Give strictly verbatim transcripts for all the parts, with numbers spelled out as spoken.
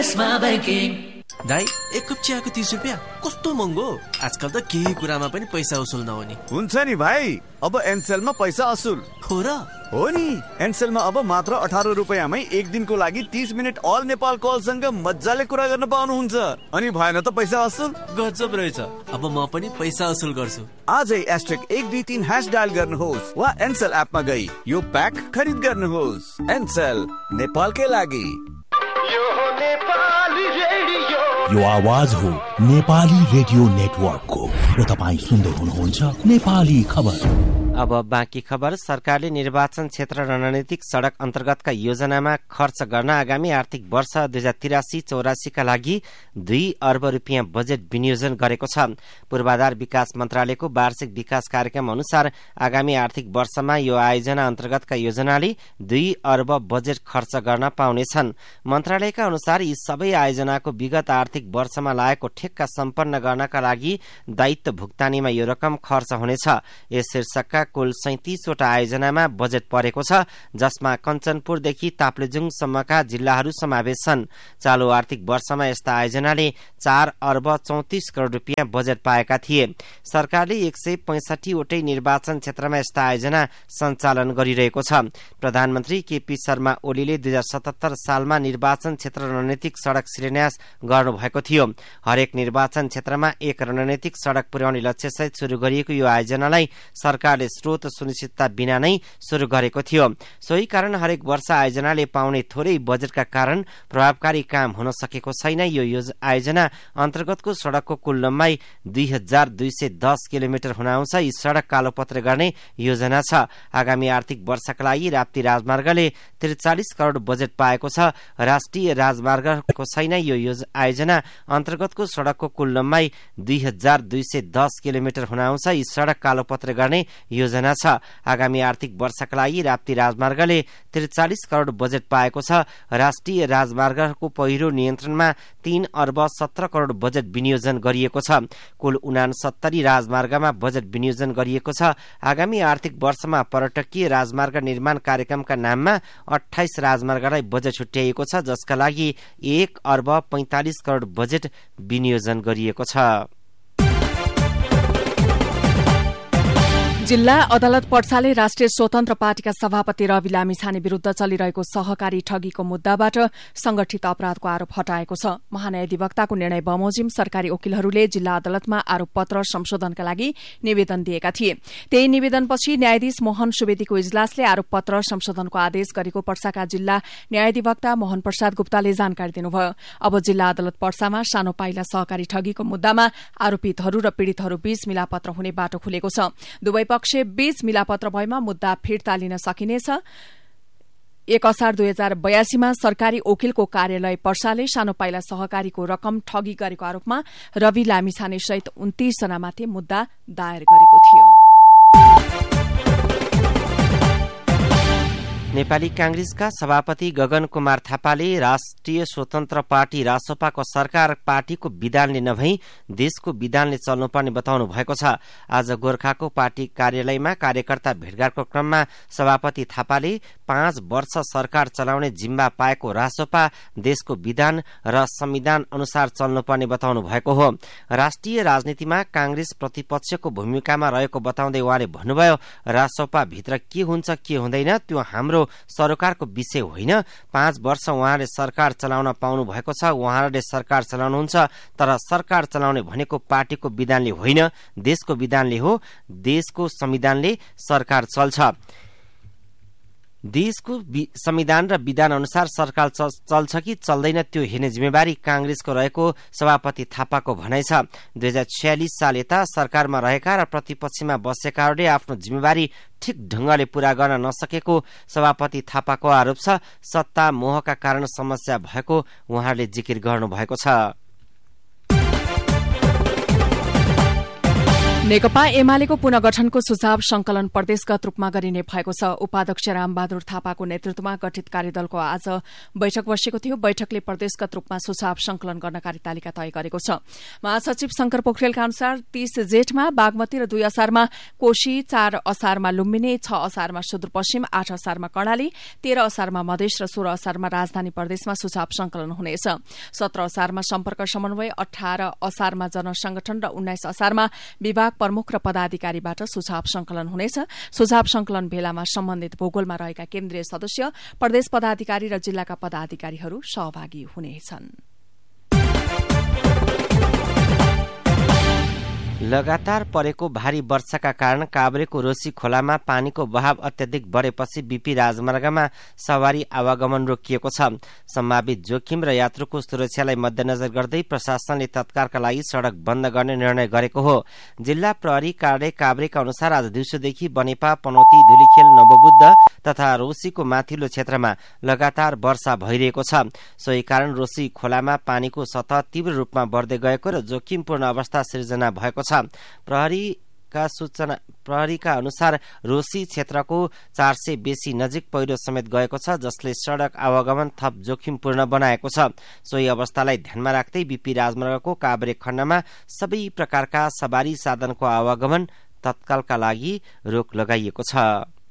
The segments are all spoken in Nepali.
करिश्मा बैंकिङ। दाइ एक कप चियाको तीस रुपियाँ कस्तो महँगो। आजकल त केही कुरामा पनि पैसा असुल नहुने हुन्छ नि भाइ। अब एनसेलमा पैसा असुल हो र हो नि। एनसेलमा अब मात्र अठार रुपियाँमै एक दिनको लागि तीस मिनट अल नेपाल कलसँग मजाले कुरा गर्न पाउनुहुन्छ। अनि भएन त पैसा असुल। गजब रहेछ। अब म पनि पैसा असुल गर्छु। आजै एस्ट्रिक एक दुई तीन ह्यास डायल गर्नुहोस् वा एनसेल एपमा गई यो प्याक खरिद गर्नुहोस्। एनसेल नेपालकै लागि। यो आवाज हो नेपाली रेडियो नेटवर्कको र तपाईँ सुन्दै हुनुहुन्छ नेपाली खबर। अब बाँकी खबर। सरकारले निर्वाचन क्षेत्र रणनीतिक सड़क अन्तर्गतका योजनामा खर्च गर्न आगामी आर्थिक वर्ष दुई हजार तिरासी चौरासीका लागि दुई अर्ब रुपियाँ बजेट विनियोजन गरेको छ। पूर्वाधार विकास मन्त्रालयको वार्षिक विकास कार्यक्रम अनुसार आगामी आर्थिक वर्षमा यो आयोजना अन्तर्गतका योजनाले दुई अर्ब बजेट खर्च गर्न पाउनेछन्। मन्त्रालयका अनुसार यी सबै आयोजनाको विगत आर्थिक वर्षमा लागेको ठेक्का सम्पन्न गर्नका लागि दायित्व भुक्तानीमा यो रकम खर्च हुनेछ। यस शीर्षकका कुल सैंतीसवटा आयोजनामा बजेट परेको छ, जसमा कञ्चनपुरदेखि ताप्लेजुङसम्मका जिल्लाहरू समावेश छन्। चालू आर्थिक वर्षमा यस्ता आयोजनाले चार अर्ब चौतिस करोड़ रुपियाँ बजेट पाएका थिए। सरकारले एक सय पैंसठीवटै निर्वाचन क्षेत्रमा यस्ता आयोजना सञ्चालन गरिरहेको छ। प्रधानमन्त्री केपी शर्मा ओलीले दुई हजार सतहत्तर सालमा निर्वाचन क्षेत्र रणनीतिक सड़क शिलान्यास गर्नुभएको थियो। हरेक निर्वाचन क्षेत्रमा एक रणनीतिक सड़क पुर्याउने लक्ष्यसहित शुरू गरिएको यो आयोजनालाई सरकारले स्रोत सुनिश्चितता बिना नै शुरू गरेको थियो। सोही कारण हरेक वर्ष आयोजनाले पाउने थोरै बजेटका कारण प्रभावकारी काम हुन सकेको छैन। यो आयोजना अन्तर्गतको सड़कको कुल लम्बाई दुई हजार दुई सय दस किलोमिटर हुन आउँछ। यी सड़क कालोपत्र गर्ने योजना छ। आगामी आर्थिक वर्षका लागि राप्ती राजमार्गले त्रिचालिस करोड़ बजेट पाएको छ। राष्ट्रिय राजमार्गको छैन। यो आयोजना अन्तर्गतको सड़कको कुल लम्बाई दुई हजार दुई सय दस किलोमिटर हुन आउँछ। यी सड़क कालोपत्र गर्ने योजना छ। आगामी आर्थिक वर्षका लागि राप्ती राजमार्गले त्रिचालिस करोड़ बजेट पाएको छ। राष्ट्रिय राजमार्गको पहिरो नियन्त्रणमा तीन अर्ब सत्र करोड़ बजेट विनियोजन गरिएको छ। कुल उनासत्तरी राजमार्गमा बजेट विनियोजन गरिएको छ। आगामी आर्थिक वर्षमा पर्यटकीय राजमार्ग निर्माण कार्यक्रमका नाममा अठाइस राजमार्गलाई बजेट छुट्याइएको छ, जसका लागि एक अर्ब पैंतालिस करोड़ बजेट विनियोजन गरिएको छ। जिल्ला अदालत पर्साले राष्ट्रिय स्वतन्त्र पार्टीका सभापति रवि लामिछाने विरूद्ध चलिरहेको सहकारी ठगीको मुद्दाबाट संगठित अपराधको आरोप हटाएको छ। महान्यायाधिवक्ताको निर्णय बमोजिम सरकारी वकिलहरूले जिल्ला अदालतमा आरोप पत्र संशोधनका लागि निवेदन दिएका थिए। त्यही निवेदनपछि न्यायाधीश मोहन सुवेदीको इजलासले आरोप पत्र संशोधनको आदेश गरेको पर्साका जिल्ला न्यायाधिवक्ता मोहन प्रसाद गुप्ताले जानकारी दिनुभयो। अब जिल्ला अदालत पर्सामा सानो पाइला सहकारी ठगीको मुद्दामा आरोपितहरू र पीड़ितहरू बीच मिलापत्र हुने बाटो खुलेको छ। दुवै पक्ष बीच मिलापत्र भएमा मुद्दा फिर्ता लिन सकिनेछ। एक असार दुई हजार बयासीमा सरकारी वकिलको कार्यालय पर्साले सानो पाइला सहकारीको रकम ठगी गरेको आरोपमा रवि लामिछाने सहित उन्तीस जनामाथि मुद्दा दायर गरेको थियो। नेपाली कांग्रेसका सभापति गगन कुमार थापाले राष्ट्रिय स्वतन्त्र पार्टी रासोपाको सरकार पार्टीको विधानले नभई देशको विधानले चल्नुपर्ने बताउनु भएको छ। आज गोर्खाको पार्टी कार्यालयमा कार्यकर्ता भेटघाटको क्रममा सभापति थापाले पाँच वर्ष सरकार चलाउने जिम्मा पाएको रासोपा देशको विधान र संविधान अनुसार चल्नुपर्ने बताउनु भएको हो। राष्ट्रिय राजनीतिमा कांग्रेस प्रतिपक्षको भूमिकामा रहेको बताउँदै उहाँले भन्नुभयो, रासोपा भित्र के हुन्छ के हुँदैन त्यो हाम्रो सरकारको विषय होइन। पाँच वर्ष उहाँले सरकार चलाउन पाउनु भएको छ। उहाँहरूले सरकार चलाउनुहुन्छ, तर सरकार चलाउने भनेको पार्टीको विधानले होइन, देशको विधानले हो। देशको संविधानले सरकार चल्छ। देशको संविधान र विधान अनुसार सरकार चल्छ कि चल्दैन त्यो हेर्ने जिम्मेवारी कांग्रेसको रहेको सभापति थापाको भनाइ छ। दुई हजार छयालिस साल यता सरकारमा रहेका र प्रतिपक्षमा बसेकाहरूले आफ्नो जिम्मेवारी ठिक ढंगले पूरा गर्न नसकेको सभापति थापाको आरोप छ। सत्ता मोहका कारण समस्या भएको उहाँहरूले जिकिर गर्नुभएको छ। नेकपा एमालेको पुनर्गठनको सुझाव संकलन प्रदेशगत रूपमा गरिने भएको छ। उपाध्यक्ष रामबहादुर थापाको नेतृत्वमा गठित कार्यदलको आज बैठक बसेको थियो। बैठकले प्रदेशगत रूपमा सुझाव संकलन गर्न कार्यतालिका तय गरेको छ। महासचिव शंकर पोखरेलका अनुसार तीस जेठमा बागमती र दुई असारमा कोशी, चार असारमा लुम्बिनी, छ असारमा सुदूरपश्चिम, आठ असारमा कर्णाली, तेह्र असारमा मधेस र सोह्र असारमा राजधानी प्रदेशमा सुझाव संकलन हुनेछ। सत्र असारमा सम्पर्क समन्वय, अठार असारमा जनसंगठन र उन्नाइस असारमा विभाग प्रमुख र पदाधिकारीबाट सुझाव संकलन हुनेछ। सुझाव संकलन भेलामा सम्बन्धित भूगोलमा रहेका केन्द्रीय सदस्य, प्रदेश पदाधिकारी र जिल्लाका पदाधिकारीहरू सहभागी हुनेछन्। लगातार परेको भारी वर्षाका कारण काभ्रेको रोशी खोलामा पानीको बहाव अत्याधिक बढेपछि बीपी राजमार्गमा सवारी आवागमन रोकिएको छ। सम्भावित जोखिम र यात्रुको सुरक्षालाई मध्यनजर गर्दै प्रशासनले तत्कालका लागि सड़क बन्द गर्ने निर्णय गरेको हो। जिल्ला प्रहरी कार्यालय काभ्रेका अनुसार आज दिउँसोदेखि बनेपा, पनौती, धुलीखेल, नवबुद्ध तथा रोशीको माथिल्लो क्षेत्रमा लगातार वर्षा भइरहेको छ। सोही कारण रोशी खोलामा पानीको सतह तीव्र रूपमा बढ्दै गएको र जोखिमपूर्ण अवस्था सिर्जना भएको छ। प्रहरीका सूचना प्रहरीका अनुसार रोशी क्षेत्रको चार सय बेसी नजिक पहिरो समेत गएको छ, जसले सड़क आवागमन थप जोखिमपूर्ण बनाएको छ। सोही अवस्थालाई ध्यानमा राख्दै बीपी राजमार्गको काभ्रे खण्डमा सबै प्रकारका सवारी साधनको आवागमन तत्कालका लागि रोक लगाइएको छ।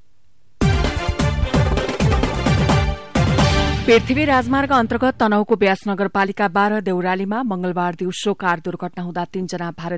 पृथ्वी राजमार्ग अन्तर्गत तनहुको ब्यास नगरपालिका बाह्र देउरालीमा मंगलबार दिउँसो कार दुर्घटना हुँदा तीनजना भारतीय